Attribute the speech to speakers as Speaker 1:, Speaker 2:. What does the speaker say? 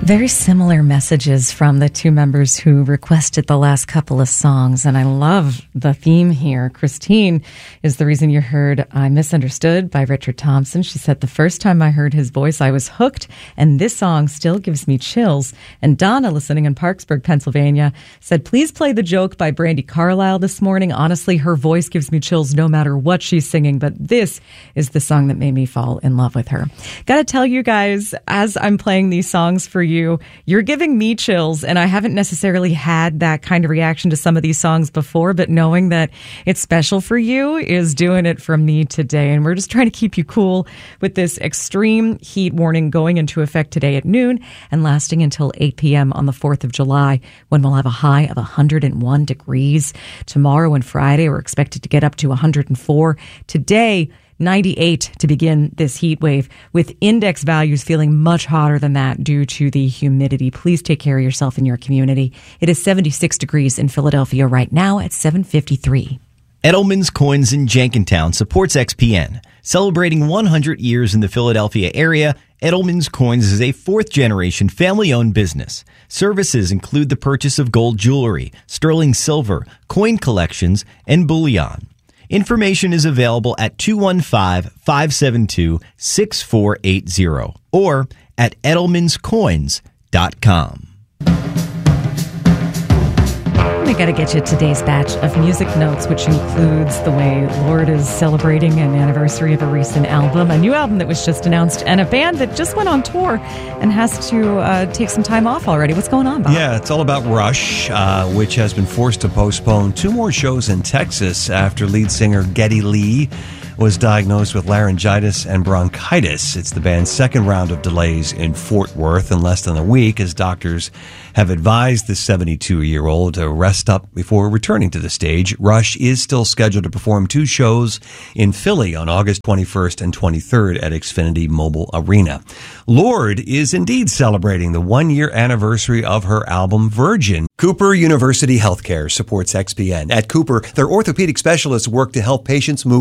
Speaker 1: Very similar messages from the two members who requested the last couple of songs, and I love the theme here. Christine is the reason you heard I Misunderstood by Richard Thompson. She said, the first time I heard his voice, I was hooked, and this song still gives me chills. And Donna, listening in Parksburg, Pennsylvania, said, please play The Joke by Brandi Carlile this morning. Honestly, her voice gives me chills no matter what she's singing, but this is the song that made me fall in love with her. Gotta tell you guys, as I'm playing these songs for you're giving me chills, and I haven't necessarily had that kind of reaction to some of these songs before, but knowing that it's special for you is doing it for me today. And we're just trying to keep you cool with this extreme heat warning going into effect today at noon and lasting until 8 p.m. on the 4th of July, when we'll have a high of 101 degrees. Tomorrow and Friday, we're expected to get up to 104. Today, 98 to begin this heat wave, with index values feeling much hotter than that due to the humidity. Please take care of yourself and your community. It is 76 degrees in Philadelphia right now at 7:53.
Speaker 2: Edelman's Coins in Jenkintown supports XPN. Celebrating 100 years in the Philadelphia area, Edelman's Coins is a fourth-generation family-owned business. Services include the purchase of gold jewelry, sterling silver, coin collections, and bullion. Information is available at 215-572-6480 or at edelmanscoins.com.
Speaker 1: I got to get you today's batch of music notes, which includes the way Lorde is celebrating an anniversary of a recent album, a new album that was just announced, and a band that just went on tour and has to take some time off already. What's going on, Bob?
Speaker 3: Yeah, it's all about Rush, which has been forced to postpone 2 more shows in Texas after lead singer Geddy Lee was diagnosed with laryngitis and bronchitis. It's the band's second round of delays in Fort Worth in less than a week, as doctors have advised the 72-year-old to rest up before returning to the stage. Rush is still scheduled to perform 2 shows in Philly on August 21st and 23rd at Xfinity Mobile Arena. Lorde is indeed celebrating the 1-year anniversary of her album Virgin. Cooper University Healthcare supports XPN. At Cooper, their orthopedic specialists work to help patients move